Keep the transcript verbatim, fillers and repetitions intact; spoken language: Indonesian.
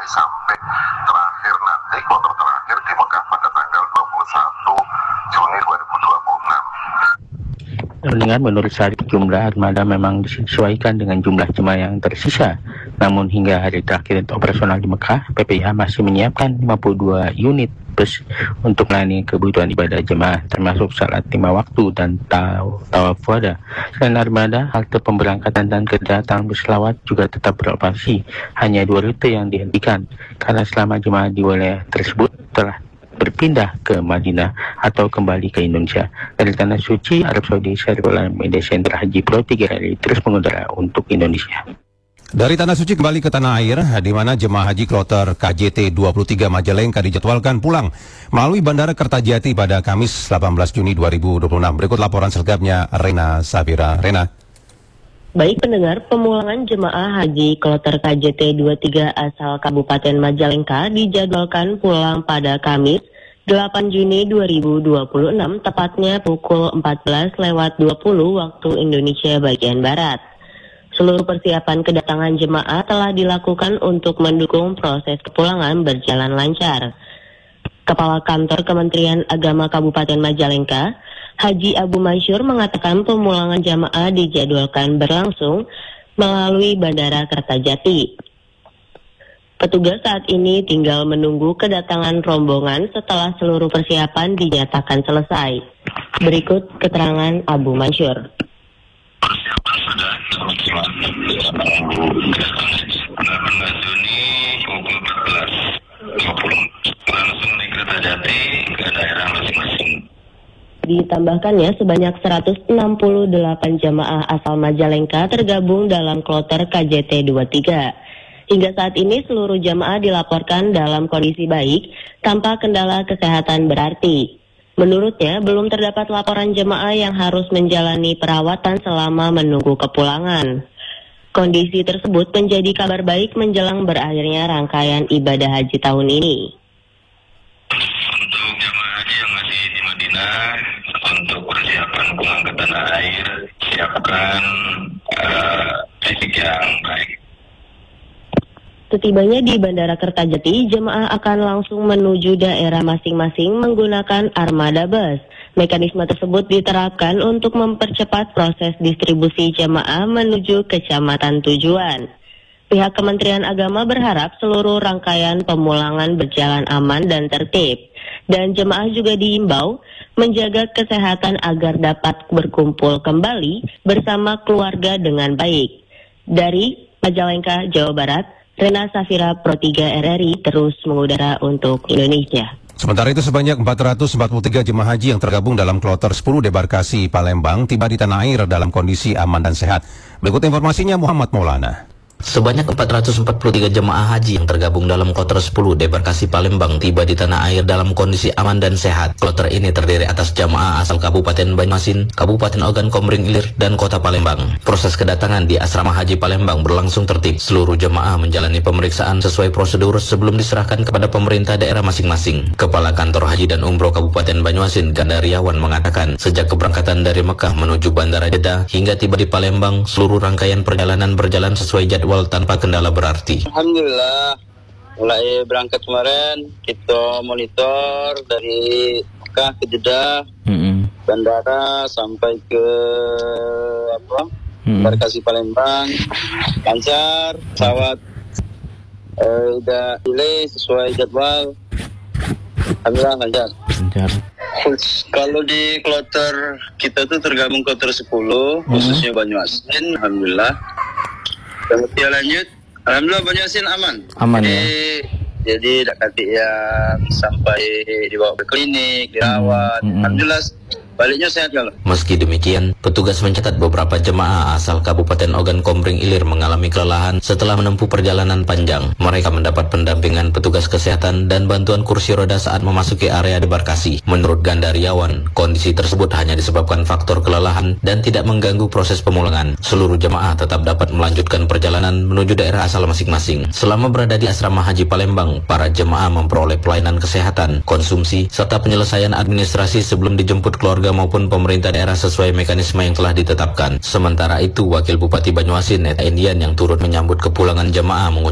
sampai terakhir nanti kloter terakhir di Mekah pada tanggal dua puluh satu Juni dua ribu dua puluh enam. Dengan menurut Syarif, jumlah armada memang disesuaikan dengan jumlah jemaah yang tersisa. Namun hingga hari terakhir operasional di Mekah, P P I H masih menyiapkan lima puluh dua unit bus untuk melayani kebutuhan ibadah jemaah, termasuk salat lima waktu dan tawaf wada. Selain armada, halte pemberangkatan dan kedatangan bus selawat juga tetap beroperasi. Hanya dua rute yang dihentikan, karena selama jemaah di wilayah tersebut telah berpindah ke Madinah atau kembali ke Indonesia. Dari Tanah Suci, Arab Saudi, Syarif Alam Media Center Haji Pro tiga hari terus mengudara untuk Indonesia. Dari Tanah Suci kembali ke tanah air, di mana jemaah haji kloter K J T dua puluh tiga Majalengka dijadwalkan pulang melalui Bandara Kertajati pada Kamis delapan belas Juni dua ribu dua puluh enam. Berikut laporan selengkapnya Rena Safira. Rena. Baik pendengar, pemulangan jemaah haji kloter K J T dua puluh tiga asal Kabupaten Majalengka dijadwalkan pulang pada Kamis delapan Juni dua ribu dua puluh enam, tepatnya pukul empat belas lewat dua puluh waktu Indonesia bagian Barat. Seluruh persiapan kedatangan jemaah telah dilakukan untuk mendukung proses kepulangan berjalan lancar. Kepala Kantor Kementerian Agama Kabupaten Majalengka, Haji Abu Mansyur, mengatakan pemulangan jamaah dijadwalkan berlangsung melalui Bandara Kertajati. Petugas saat ini tinggal menunggu kedatangan rombongan setelah seluruh persiapan dinyatakan selesai. Berikut keterangan Abu Mansyur. Persiapan sudah selesai. delapan belas Juni pukul empat belas dua puluh langsung di Kertajati ke daerah masing-masing. Ditambahkannya sebanyak seratus enam puluh delapan jamaah asal Majalengka tergabung dalam kloter K J T dua puluh tiga. Hingga saat ini seluruh jamaah dilaporkan dalam kondisi baik tanpa kendala kesehatan berarti. Menurutnya belum terdapat laporan jemaah yang harus menjalani perawatan selama menunggu kepulangan. Kondisi tersebut menjadi kabar baik menjelang berakhirnya rangkaian ibadah haji tahun ini. Untuk jemaah haji yang masih di Madinah, untuk persiapan pulang ke tanah air, siapkan uh, fisik yang baik. Setibanya di Bandara Kertajati, jemaah akan langsung menuju daerah masing-masing menggunakan armada bus. Mekanisme tersebut diterapkan untuk mempercepat proses distribusi jemaah menuju kecamatan tujuan. Pihak Kementerian Agama berharap seluruh rangkaian pemulangan berjalan aman dan tertib. Dan jemaah juga diimbau menjaga kesehatan agar dapat berkumpul kembali bersama keluarga dengan baik. Dari Majalengka, Jawa Barat, Rena Safira, Pro tiga R R I terus mengudara untuk Indonesia. Sementara itu sebanyak empat ratus empat puluh tiga jemaah haji yang tergabung dalam kloter sepuluh debarkasi Palembang tiba di tanah air dalam kondisi aman dan sehat. Berikut informasinya Muhammad Maulana. Sebanyak empat ratus empat puluh tiga jemaah haji yang tergabung dalam kloter sepuluh debarkasi Palembang tiba di tanah air dalam kondisi aman dan sehat. Kloter ini terdiri atas jemaah asal Kabupaten Banyuasin, Kabupaten Ogan Komering Ilir, dan Kota Palembang. Proses kedatangan di Asrama Haji Palembang berlangsung tertib. Seluruh jemaah menjalani pemeriksaan sesuai prosedur sebelum diserahkan kepada pemerintah daerah masing-masing. Kepala Kantor Haji dan Umroh Kabupaten Banyuasin, Gandariawan, mengatakan sejak keberangkatan dari Mekah menuju Bandara Jeddah hingga tiba di Palembang, seluruh rangkaian perjalanan berjalan sesuai jadwal tanpa kendala berarti. Alhamdulillah, mulai berangkat kemarin kita monitor dari Mekah ke Jeddah, mm-hmm. bandara sampai ke apa? Mm-hmm. Debarkasi Palembang, lancar, pesawat eh, udah delay sesuai jadwal. Alhamdulillah lancar. Lancar. Kalau di kloter kita tuh tergabung kloter sepuluh, mm-hmm. khususnya Banyuasin, alhamdulillah. Kemudian lanjut, alhamdulillah Banyuasin aman. Aman jadi, ya. Jadi dakati yang sampai dibawa ke klinik, dirawat. Hmm, hmm. Alhamdulillah baliknya sehat kalau. Meski demikian, petugas mencatat beberapa jemaah asal Kabupaten Ogan Komering Ilir mengalami kelelahan setelah menempuh perjalanan panjang. Mereka mendapat pendampingan petugas kesehatan dan bantuan kursi roda saat memasuki area debarkasi. Menurut Gandariawan, kondisi tersebut hanya disebabkan faktor kelelahan dan tidak mengganggu proses pemulangan. Seluruh jemaah tetap dapat melanjutkan perjalanan menuju daerah asal masing-masing. Selama berada di Asrama Haji Palembang, para jemaah memperoleh pelayanan kesehatan, konsumsi, serta penyelesaian administrasi sebelum dijemput keluarga maupun pemerintah daerah sesuai mekanisme yang telah ditetapkan. Sementara itu, Wakil Bupati Banyuasin, Eta Indian, yang turut menyambut kepulangan jemaah